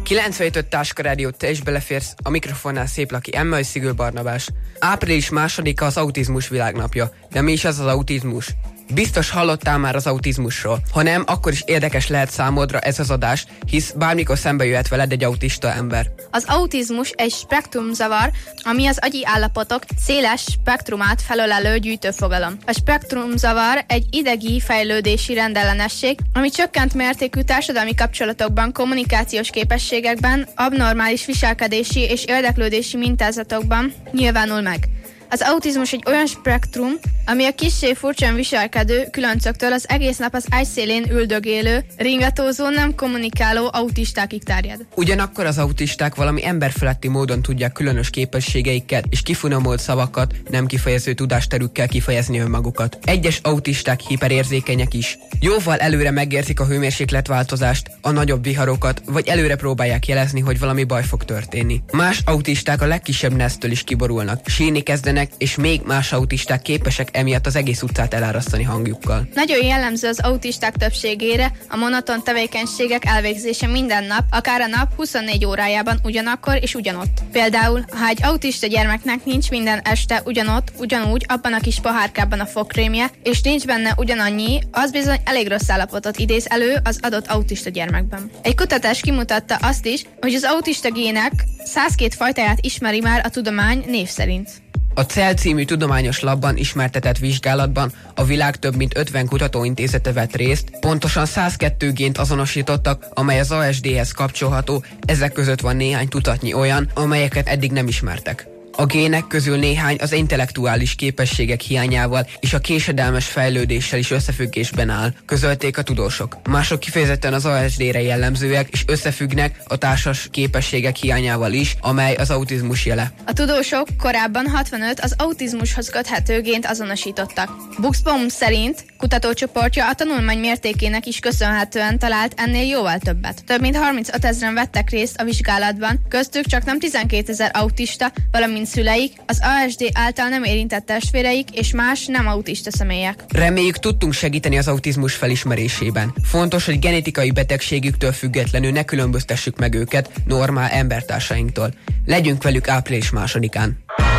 95 Táska Rádió, te is beleférsz, a mikrofonnál Széplaki Emma és Szigő Barnabás. Április 2-a az autizmus világnapja. De mi is az autizmus? Biztos hallottál már az autizmusról. Ha nem, akkor is érdekes lehet számodra ez az adás, hisz bármikor szembe jöhet veled egy autista ember. Az autizmus egy spektrumzavar, ami az agyi állapotok széles spektrumát felölelő gyűjtőfogalom. A spektrumzavar egy idegi fejlődési rendellenesség, ami csökkent mértékű társadalmi kapcsolatokban, kommunikációs képességekben, abnormális viselkedési és érdeklődési mintázatokban nyilvánul meg. Az autizmus egy olyan spektrum, ami a kissé furcsán viselkedő különcöktől az egész nap az ágy szélén üldögélő, ringatózó, nem kommunikáló autistákig terjed. Ugyanakkor az autisták valami emberfeletti módon tudják különös képességeikkel és kifinomult szavakat, nem kifejező tudásterükkel kifejezni önmagukat. Egyes autisták hiperérzékenyek is. Jóval előre megérzik a hőmérsékletváltozást, a nagyobb viharokat, vagy előre próbálják jelezni, hogy valami baj fog történni. Más autisták a legkisebb nesztől is kiborulnak, sírni kezdenek, és még más autisták képesek emiatt az egész utcát elárasztani hangjukkal. Nagyon jellemző az autisták többségére a monoton tevékenységek elvégzése minden nap, akár a nap 24 órájában ugyanakkor és ugyanott. Például, ha egy autista gyermeknek nincs minden este ugyanúgy abban a kis pohárkában a fogkrémje, és nincs benne ugyanannyi, az bizony elég rossz állapotot idéz elő az adott autista gyermekben. Egy kutatás kimutatta azt is, hogy az autista gének 102 fajtáját ismeri már a tudomány név szerint. A CEL című tudományos labban ismertetett vizsgálatban a világ több mint 50 kutatóintézete vett részt, pontosan 102 gént azonosítottak, amely az ASD-hez kapcsolható, ezek között van néhány tucatnyi olyan, amelyeket eddig nem ismertek. A gének közül néhány az intellektuális képességek hiányával és a késedelmes fejlődéssel is összefüggésben áll, közölték a tudósok. Mások kifejezetten az ASD-re jellemzőek és összefüggnek a társas képességek hiányával is, amely az autizmus jele. A tudósok korábban 65 az autizmushoz köthető gént azonosítottak. Buxbaum szerint kutatócsoportja a tanulmány mértékének is köszönhetően talált ennél jóval többet. Több mint 35 000 vettek részt a vizsgálatban, köztük csak nem 12 000 autista, valamint szüleik, az ASD által nem érintett testvéreik és más nem autista személyek. Reméljük, tudtunk segíteni az autizmus felismerésében. Fontos, hogy genetikai betegségüktől függetlenül ne különböztessük meg őket normál embertársainktól. Legyünk velük április 2-án.